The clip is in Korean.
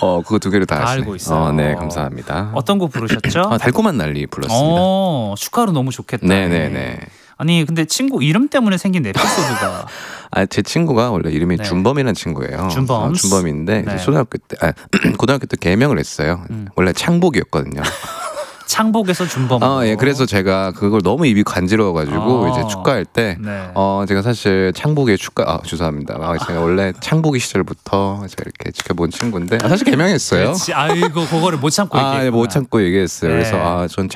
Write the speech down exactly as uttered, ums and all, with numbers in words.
어, 그거 두 개를 다, 다 아시네. 알고 있어요. 어, 네, 감사합니다. 어떤 곡 부르셨죠? 아, 달콤한 난리 불렀습니다. 어, 축가로 너무 좋겠다. 네네네. 아니 근데 친구 이름 때문에 생긴 에피소드가 아, 제 친구가 원래 이름이 네. 준범이라는 친구예요. 준범. 어, 준범인데 네. 이제 초등학교 때, 아, 고등학교 때 개명을 했어요. 음. 원래 창복이었거든요. 창복에서 준범. 아, 예, 그래서 제가 그걸 너무 입이 간지러워가지고 아. 이제 축가할 때, 네. 어, 제가 사실 창복의 축가, 아, 죄송합니다. 아, 제가 원래 창복이 시절부터 제가 이렇게 지켜본 친구인데, 아, 사실 개명했어요. 그렇지. 아이고 그거를 못 참고 아, 예, 못 참고 얘기했어요. 네. 그래서 아, 전